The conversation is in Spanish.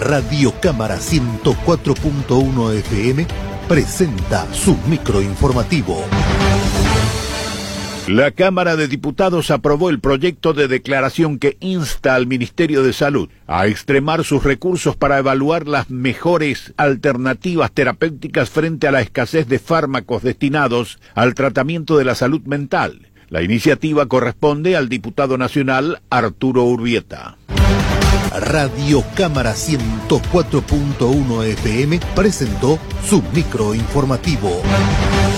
Radio Cámara 104.1 FM presenta su microinformativo. La Cámara de Diputados aprobó el proyecto de declaración que insta al Ministerio de Salud a extremar sus recursos para evaluar las mejores alternativas terapéuticas frente a la escasez de fármacos destinados al tratamiento de la salud mental. La iniciativa corresponde al diputado nacional Arturo Urbieta. Radio Cámara 104.1 FM presentó su microinformativo.